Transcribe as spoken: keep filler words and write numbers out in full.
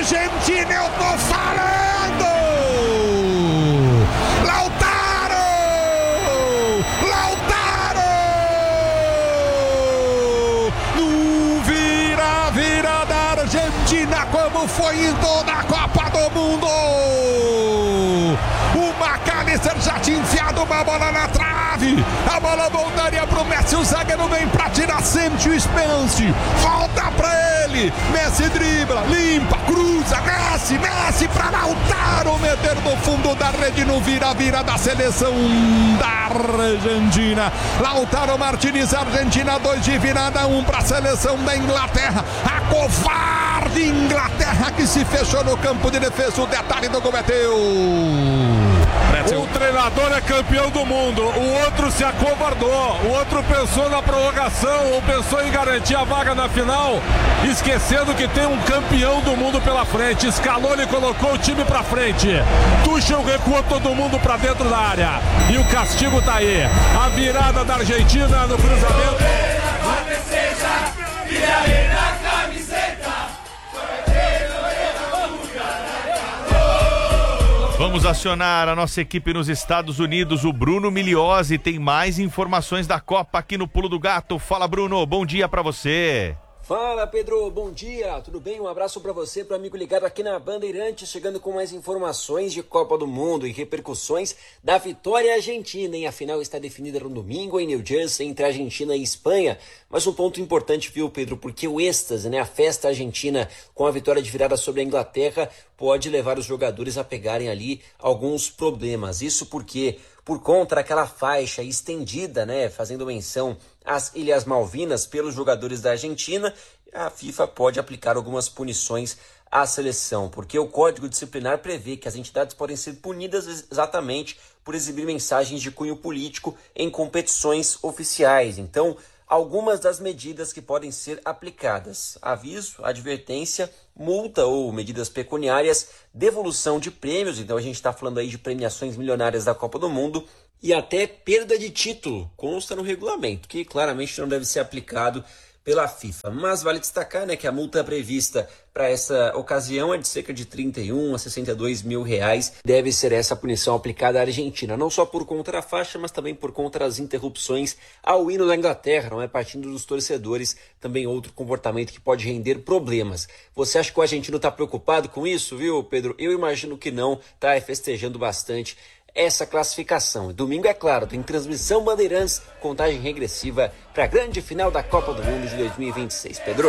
Argentina, eu tô falando! Lautaro! Lautaro! No vira-vira da Argentina, como foi em toda a Copa do Mundo! O McAllister já tinha enfiado uma bola na trave. A bola voltaria pro Messi. O zagueiro vem pra tirar, sente o Spence. Volta pra ele. Messi dribla, limpa, cruza. Messi, Messi pra Lautaro meter no fundo da rede no vira-vira da seleção da Argentina. Lautaro Martinez, Argentina dois de virada, um pra seleção da Inglaterra. A covarde Inglaterra que se fechou no campo de defesa. O detalhe do gol é teu. O treinador é campeão do mundo, o outro se acovardou, o outro pensou na prorrogação ou pensou em garantir a vaga na final, esquecendo que tem um campeão do mundo pela frente. Scaloni colocou o time pra frente, Tuchel recuou todo mundo pra dentro da área e o castigo tá aí. A virada da Argentina no cruzamento. Vamos acionar a nossa equipe nos Estados Unidos. O Bruno Migliozzi tem mais informações da Copa aqui no Pulo do Gato. Fala, Bruno, bom dia pra você. Fala, Pedro, bom dia, tudo bem? Um abraço para você, para o amigo ligado aqui na Bandeirantes, chegando com mais informações de Copa do Mundo e repercussões da vitória argentina, hein? A final está definida no domingo em New Jersey, entre Argentina e Espanha, mas um ponto importante, viu, Pedro, porque o êxtase, né, a festa argentina com a vitória de virada sobre a Inglaterra pode levar os jogadores a pegarem ali alguns problemas. Isso porque, por conta daquela faixa estendida, né, fazendo menção às Ilhas Malvinas pelos jogadores da Argentina, a FIFA pode aplicar algumas punições à seleção, porque o Código Disciplinar prevê que as entidades podem ser punidas exatamente por exibir mensagens de cunho político em competições oficiais. Então, algumas das medidas que podem ser aplicadas: aviso, advertência, multa ou medidas pecuniárias, devolução de prêmios, então a gente está falando aí de premiações milionárias da Copa do Mundo, e até perda de título, consta no regulamento, que claramente não deve ser aplicado pela FIFA. Mas vale destacar, né, que a multa prevista para essa ocasião é de cerca de trinta e um a sessenta e dois mil reais. Deve ser essa punição aplicada à Argentina, não só por conta da faixa, mas também por conta das interrupções ao hino da Inglaterra, não é, partindo dos torcedores, também outro comportamento que pode render problemas. Você acha que o argentino está preocupado com isso, viu, Pedro? Eu imagino que não, tá festejando bastante essa classificação. Domingo, é claro, tem transmissão Bandeirantes, contagem regressiva para a grande final da Copa do Mundo de dois mil e vinte e seis. Pedro?